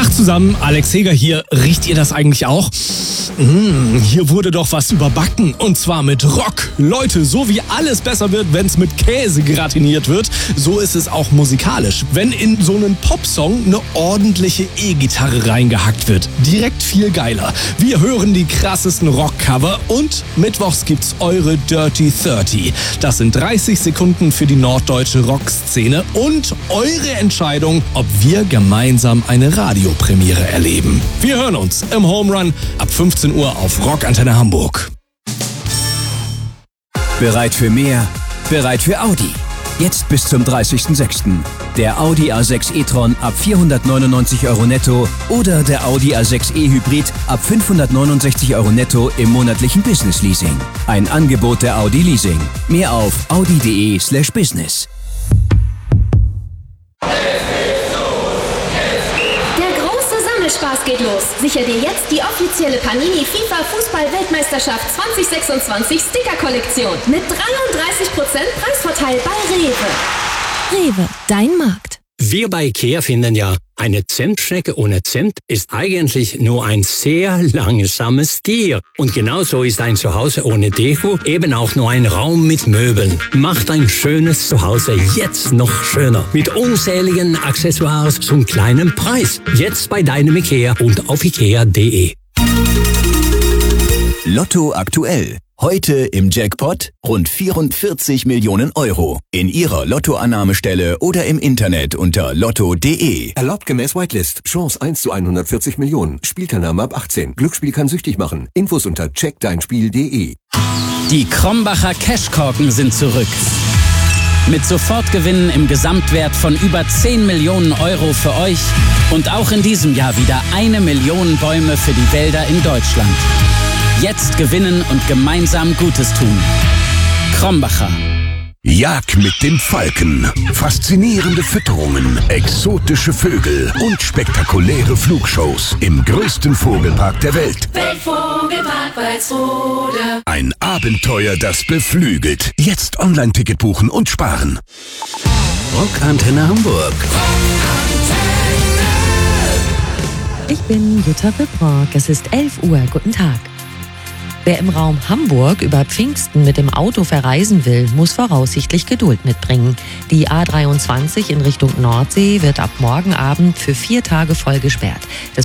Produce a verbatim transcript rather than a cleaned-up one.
Tag zusammen, Alex Heger hier. Riecht ihr das eigentlich auch? Mmh, hier wurde doch was überbacken. Und zwar mit Rock. Leute, so wie alles besser wird, wenn es mit Käse gratiniert wird, so ist es auch musikalisch. Wenn in so einen Popsong eine ordentliche E-Gitarre reingehackt wird. Direkt viel geiler. Wir hören die krassesten Rockcover und mittwochs gibt's eure Dirty dreißig. Das sind dreißig Sekunden für die norddeutsche Rockszene und eure Entscheidung, ob wir gemeinsam eine Radiopremiere erleben. Wir hören uns im Home Run ab fünfzehn Uhr auf Rockantenne Hamburg. Bereit für mehr? Bereit für Audi. Jetzt bis zum dreißigsten sechsten Der Audi A sechs e-tron ab vierhundertneunundneunzig Euro netto oder der Audi A sechs e Hybrid ab fünfhundertneunundsechzig Euro netto im monatlichen Business Leasing. Ein Angebot der Audi Leasing. Mehr auf audi.de slash business. Spaß geht los. Sicher dir jetzt die offizielle Panini FIFA Fußball-Weltmeisterschaft zwanzig sechsundzwanzig Sticker-Kollektion mit dreiunddreißig Prozent Preisvorteil bei Rewe. Rewe, dein Markt. Wir bei IKEA finden ja, eine Zimtschnecke ohne Zimt ist eigentlich nur ein sehr langsames Tier. Und genauso ist ein Zuhause ohne Deko eben auch nur ein Raum mit Möbeln. Macht ein schönes Zuhause jetzt noch schöner. Mit unzähligen Accessoires zum kleinen Preis. Jetzt bei deinem IKEA und auf ikea punkt de. Lotto aktuell. Heute im Jackpot rund vierundvierzig Millionen Euro. In Ihrer Lottoannahmestelle oder im Internet unter lotto punkt de. Erlaubt gemäß Whitelist. Chance eins zu hundertvierzig Millionen. Spielteilnahme ab achtzehn. Glücksspiel kann süchtig machen. Infos unter check dein spiel punkt de. Die Krombacher Cashkorken sind zurück. Mit Sofortgewinnen im Gesamtwert von über zehn Millionen Euro für euch und auch in diesem Jahr wieder eine Million Bäume für die Wälder in Deutschland. Jetzt gewinnen und gemeinsam Gutes tun. Krombacher. Jagd mit dem Falken. Faszinierende Fütterungen, exotische Vögel und spektakuläre Flugshows im größten Vogelpark der Welt. Weltvogelpark Walsrode. Ein Abenteuer, das beflügelt. Jetzt Online-Ticket buchen und sparen. Rockantenne Hamburg. Ich bin Jutta Wittbrock. Es ist elf Uhr. Guten Tag. Wer im Raum Hamburg über Pfingsten mit dem Auto verreisen will, muss voraussichtlich Geduld mitbringen. Die A dreiundzwanzig in Richtung Nordsee wird ab morgen Abend für vier Tage voll gesperrt. Das